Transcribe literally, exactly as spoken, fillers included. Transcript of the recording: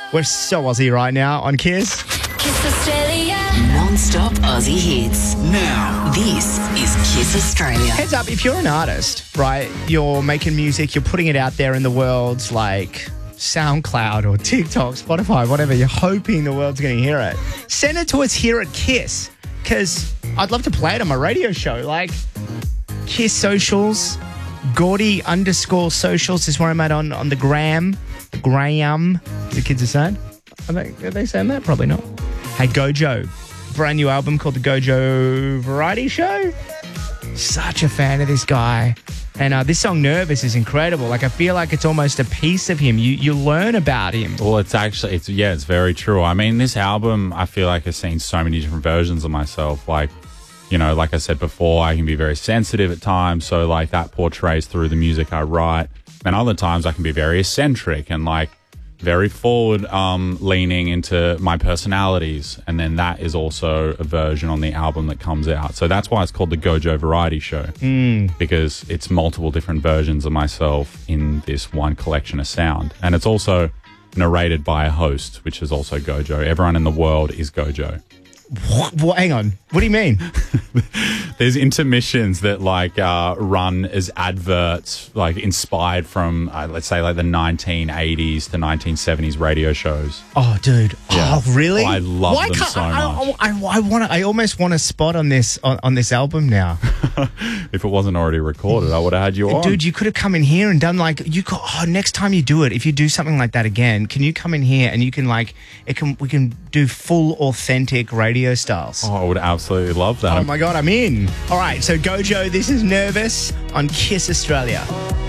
We're so Aussie right now on Kiss. Kiss Australia. Non-stop Aussie hits. Now. This is Kiss Australia. Heads up, if you're an artist, right, you're making music, you're putting it out there in the world like SoundCloud or TikTok, Spotify, whatever, you're hoping the world's going to hear it. Send it to us here at Kiss, because I'd love to play it on my radio show. Like, Kiss socials, Gordy underscore socials is where I'm at on, on the gram. The gram, the kids are saying. Are they, are they saying that? Probably not. Hey, Gojo. Brand new album called The Gojo Variety Show. Such a fan of this guy. And uh, this song, Nervous, is incredible. Like, I feel like it's almost a piece of him. You you learn about him. Well, it's actually, it's yeah, it's very true. I mean, this album, I feel like I've seen so many different versions of myself. Like, you know, like I said before, I can be very sensitive at times. So, like, that portrays through the music I write. And other times I can be very eccentric and, like, very forward um, leaning into my personalities. And then that is also a version on the album that comes out. So that's why it's called the Gojo Variety Show. Mm. Because it's multiple different versions of myself in this one collection of sound. And it's also narrated by a host, which is also Gojo. Everyone in the world is Gojo. What? What? Hang on. What do you mean? There's intermissions that like uh, run as adverts, like inspired from, uh, let's say, like the nineteen eighties to nineteen seventies radio shows. Oh, dude. Yeah. Oh, really? I love Why them can't, so I, much. I, I, I want to. I almost want a spot on this on, on this album now. If it wasn't already recorded, I would have had you on. Dude, you could have come in here and done like you. Could, oh, next time you do it, if you do something like that again, can you come in here and you can like it can we can do full authentic radio styles. Oh, I would absolutely love that. Oh my God, I'm in. All right, so Gojo, this is Nervous on Kiss Australia.